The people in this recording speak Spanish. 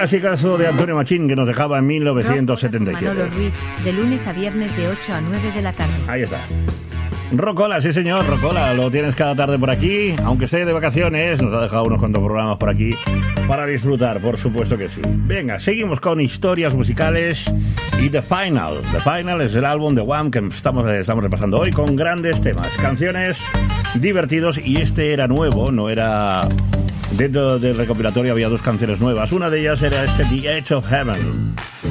clasicazo de Antonio Machín que nos dejaba en 1977. Manolo Ruiz, de lunes a viernes de 8 a 9 de la tarde. Ahí está. Rocola, sí señor, Rocola, lo tienes cada tarde por aquí, aunque esté de vacaciones, nos ha dejado unos cuantos programas por aquí para disfrutar, por supuesto que sí. Venga, seguimos con historias musicales y The Final. The Final es el álbum de Wham que estamos repasando hoy con grandes temas, canciones divertidos, y este era nuevo, no era... Dentro del recopilatorio había dos canciones nuevas, una de ellas era The Edge of Heaven.